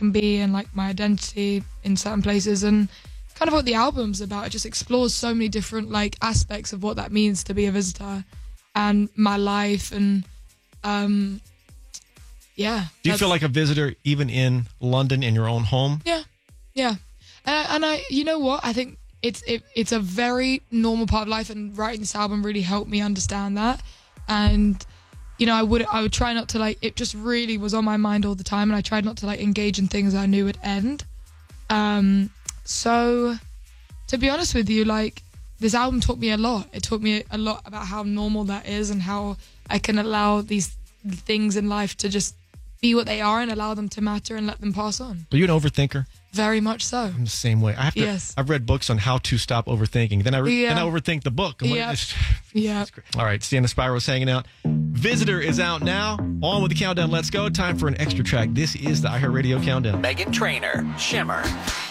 can be and like my identity in certain places, and kind of what the album's about. It just explores so many different like aspects of what that means to be a visitor and my life. And yeah. Do you feel like a visitor even in London, in your own home? Yeah. And I, you know what? I think it's a very normal part of life, and writing this album really helped me understand that. And you know, I would try not to like, it just really was on my mind all the time, and I tried not to like engage in things I knew would end. So to be honest with you, like, this album taught me a lot. It taught me a lot about how normal that is, and how I can allow these things in life to just be what they are and allow them to matter and let them pass on. Are you an overthinker? Very much so. I'm the same way. Yes. I've read books on how to stop overthinking. Then I overthink the book. Yeah. All right, Sienna Spiro's hanging out. Visitor is out now. On with the countdown. Let's go. Time for an extra track. This is the iHeartRadio Countdown. Meghan Trainor, Shimmer.